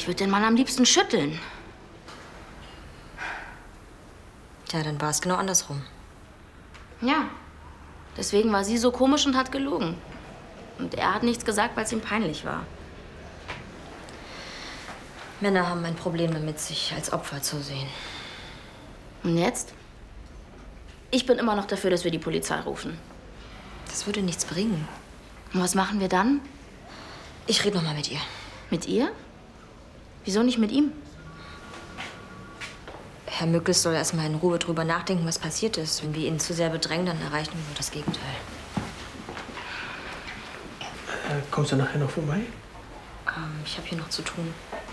Ich würde den Mann am liebsten schütteln. Tja, dann war es genau andersrum. Ja. Deswegen war sie so komisch und hat gelogen. Und er hat nichts gesagt, weil es ihm peinlich war. Männer haben ein Problem damit, sich als Opfer zu sehen. Und jetzt? Ich bin immer noch dafür, dass wir die Polizei rufen. Das würde nichts bringen. Und was machen wir dann? Ich rede noch mal mit ihr. Mit ihr? Wieso nicht mit ihm? Herr Mückes soll erst mal in Ruhe drüber nachdenken, was passiert ist. Wenn wir ihn zu sehr bedrängen, dann erreichen wir das Gegenteil. Kommst du nachher noch vorbei? Ich habe hier noch zu tun.